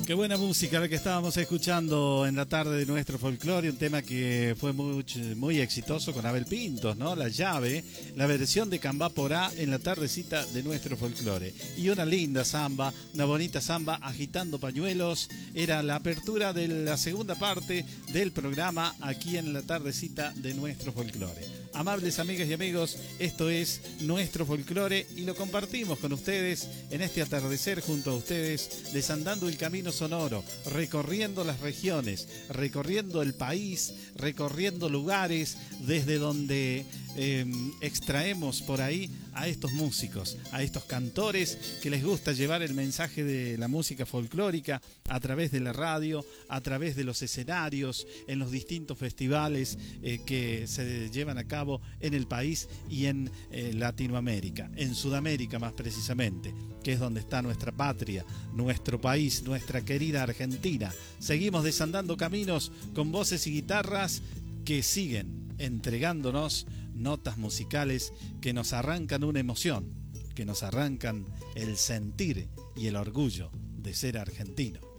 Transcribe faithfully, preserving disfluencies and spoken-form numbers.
Qué buena música la que estábamos escuchando en la tarde de nuestro folclore, un tema que fue muy, muy exitoso con Abel Pintos, ¿no? La llave, la versión de Cambá Porá en la tardecita de nuestro folclore. Y una linda samba, una bonita samba, agitando pañuelos, era la apertura de la segunda parte del programa aquí en la tardecita de nuestro folclore. Amables amigas y amigos, esto es nuestro folclore y lo compartimos con ustedes en este atardecer junto a ustedes, desandando el camino sonoro, recorriendo las regiones, recorriendo el país, recorriendo lugares desde donde eh, extraemos por ahí a estos músicos, a estos cantores que les gusta llevar el mensaje de la música folclórica a través de la radio, a través de los escenarios, en los distintos festivales eh, que se llevan a cabo en el país y en eh, Latinoamérica, en Sudamérica más precisamente, que es donde está nuestra patria, nuestro país, nuestra querida Argentina. Seguimos desandando caminos con voces y guitarras que siguen entregándonos notas musicales que nos arrancan una emoción, que nos arrancan el sentir y el orgullo de ser argentino.